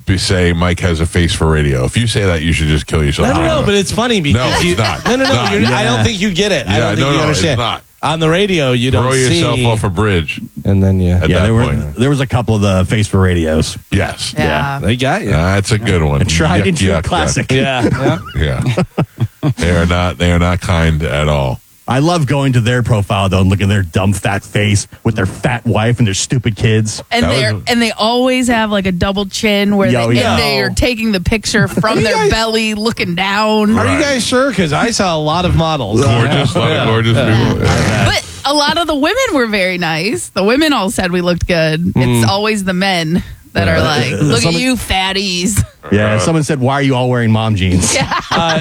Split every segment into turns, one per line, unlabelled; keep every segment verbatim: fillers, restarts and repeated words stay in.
be, say Mike has a face for radio. If you say that, you should just kill yourself.
No, no, no, but it's funny because
No, it's
you,
not.
no, no, no.
Not.
You're,
Yeah.
I don't think you get it. I
Yeah,
don't think
no,
you
no,
understand.
it's not.
On the radio, you don't
Throw
see.
yourself off a bridge.
And then you.
At
Yeah,
that
there were
point.
there was a couple of the face for radios.
Yes.
Yeah.
They got you.
That's a good one.
A tried
Yuck,
and true
yuck,
classic.
Yeah. yeah.
yuck. Yeah. They are not. They are not kind at all.
I love going to their profile though and looking at their dumb fat face with their fat wife and their stupid kids.
And
That
they
was-
and they always have like a double chin where
Yo,
they,
yo.
and they are taking the picture from
you
their
guys-
belly, looking down.
Are
Right.
you guys sure? Because I saw a lot of models.
Gorgeous, lot of gorgeous people. Yeah.
But a lot of the women were very nice. The women all said we looked good. It's always the men that are like,
Uh,
"Look
some-
at you, fatties."
Yeah, someone said, "Why are you all wearing mom jeans?"
Uh,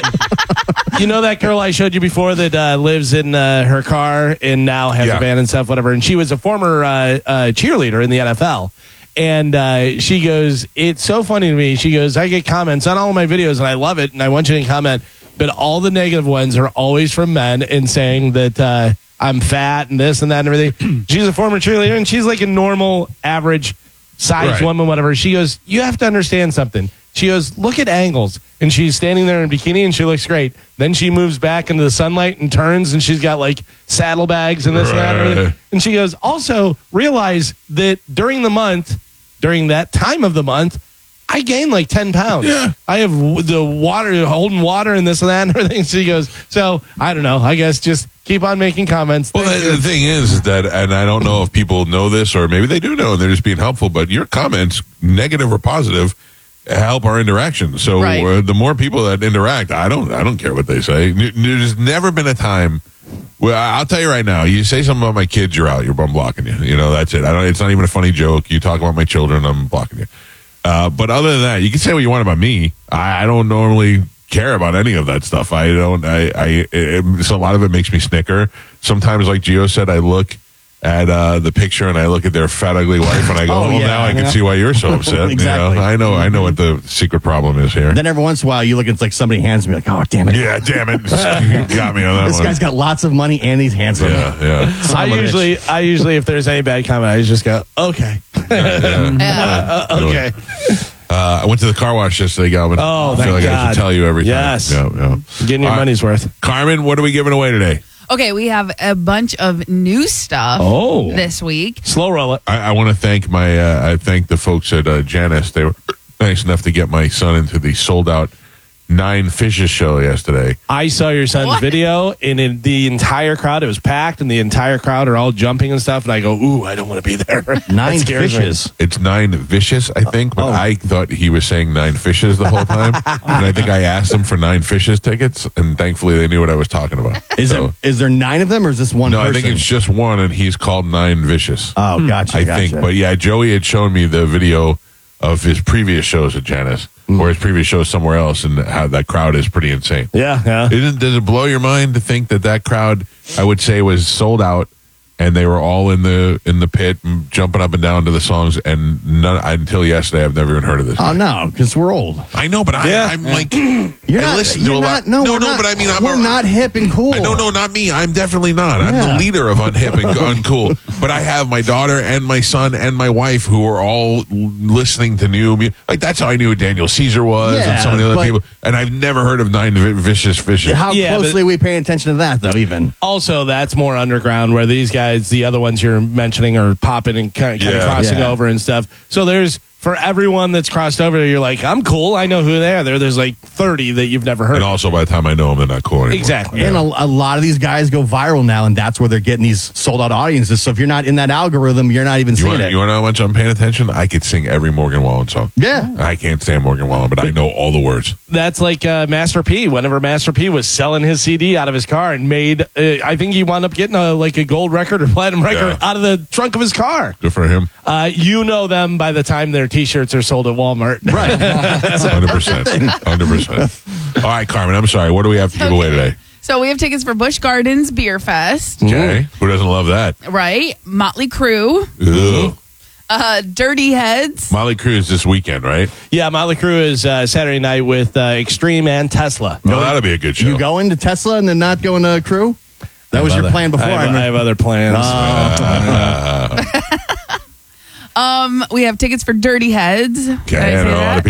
you know that girl I showed you before that uh, lives in uh, her car and now has
Yeah.
a band and stuff, whatever. And she was a former uh, uh, cheerleader in the N F L. And uh, she goes, it's so funny to me. She goes, I get comments on all of my videos and I love it. And I want you to comment. But all the negative ones are always from men and saying that uh, I'm fat and this and that and everything. She's a former cheerleader and she's like a normal, average size
Right.
woman, whatever. She goes, you have to understand something. She goes, look at angles. And she's standing there in a bikini and she looks great. Then she moves back into the sunlight and turns and she's got like saddlebags and this and that. And,
Right.
everything. And she goes, also realize that during the month, during that time of the month, I gained like ten pounds.
Yeah.
I have w- the water, holding water and this and that and everything. She goes, so I don't know. I guess just keep on making comments.
Well, the, the thing is, is that, and I don't know if people know this or maybe they do know and they're just being helpful, but your comments, negative or positive, help our interaction. So
Right.
uh, the more people that interact, I don't, I don't care what they say. N- There's never been a time. Well, I'll tell you right now. You say something about my kids, you're out. You're I'm blocking you. You know, that's it. I don't. It's not even a funny joke. You talk about my children, I'm blocking you. Uh, but other than that, you can say what you want about me. I, I don't normally care about any of that stuff. I don't. I. I it, so a lot of it makes me snicker. Sometimes, like Gio said, I look at uh, the picture and I look at their fat, ugly wife, and I go,
Oh,
"Well,
yeah,
now I can
yeah.
see why you're so upset."
Exactly.
You know? I know. I know what the secret problem is here.
Then every once in a while, you look, it's like somebody hands me like, "Oh, damn it!
Yeah, damn it, you got me on that
This
one.
guy's got lots of money and he's handsome."
yeah, yeah.
I
Son of a
usually, I usually, if there's any bad comment, I just go, okay,
Yeah.
uh, okay.
Uh, I went to the car wash yesterday, Galvin.
Oh,
I feel
thank
like I
God.
should tell you everything.
Yes.
Yeah, yeah.
Getting your
All right.
money's worth.
Carmen, what are we giving away today?
Okay, we have a bunch of new stuff
Oh.
this week.
Slow roll it.
I, I want to thank my. Uh, I thank the folks at uh, Janus. They were nice enough to get my son into the sold out Nine Fishes show yesterday.
I saw your son's
What?
video, and in the entire crowd, it was packed, and the entire crowd are all jumping and stuff. And I go, "Ooh, I don't want to be there."
Nine
That scares me.
fishes.
It's Nine Vicious, I think, but
Oh.
I thought he was saying Nine Fishes the whole time, and I think I asked him for Nine Fishes tickets, and thankfully they knew what I was talking about.
Is
So-
there is there nine of them or is this one
No,
person?
I think it's just one, and he's called Nine Vicious.
Oh, gotcha.
I
gotcha.
think, but yeah, Joey had shown me the video of his previous shows at Janus, or his previous shows somewhere else, and how that crowd is pretty insane.
Yeah, yeah.
Isn't, does it blow your mind to think that that crowd, I would say, was sold out, and they were all in the in the pit, m- jumping up and down to the songs, and none until yesterday, I've never even heard of this.
Oh no, because we're old.
I know, but I,
Yeah.
I'm like,
You're
I
not.
listen
you're
to a
not.
lot.
No,
no,
we're
no,
not,
but I mean, I'm
we're
a-
not hip and cool.
I, no, no, not me. I'm definitely not. I'm
Yeah.
the leader of unhip and uncool. But I have my daughter and my son and my wife who are all l- listening to new music. Like, that's how I knew who Daniel Caesar was and
Yeah,
some of the other
but-
people. And I've never heard of Nine Vi- Vicious Fishes.
How
Yeah,
closely
but-
are we paying attention to that, though? Even
Also, that's more underground, where these guys, the other ones you're mentioning, are popping and kind of, kind of
Yeah.
crossing
Yeah.
over and stuff. So there's, for everyone that's crossed over, you're like, I'm cool. I know who they are. There, there's like thirty that you've never heard
And
of.
also, by the time I know them, they're not cool anymore.
Exactly.
and a, a lot of these guys go viral now, and that's where they're getting these sold out audiences. So if you're not in that algorithm, you're not even
You
seeing
want,
it.
you want to know how much I'm paying attention? I could sing every Morgan Wallen song.
Yeah.
I can't stand Morgan Wallen, but I know all the words.
That's like uh, Master P. Whenever Master P was selling his C D out of his car and made, uh, I think he wound up getting a, like a gold record or platinum record
Yeah.
out of the trunk of his car.
Good for him.
Uh, you know them by the time their T-shirts are sold at Walmart.
Right.
one hundred percent. one hundred percent. All right, Carmen, I'm sorry. What do we have to give away today?
So we have tickets for Busch Gardens Beer Fest,
Okay. Who doesn't love that?
right? Motley Crue,
Ugh.
uh, Dirty Heads.
Molly Cruz this weekend, right?
Yeah, Motley Crue is uh, Saturday night with uh, Extreme and Tesla.
No, that'll be a good show.
You going to Tesla and then not going to Crew? That was your
Other-
plan before.
I have,
I
I
remember.
have other plans.
Um, we have tickets for Dirty Heads. Did I
Okay,
say
I know a lot
that?
of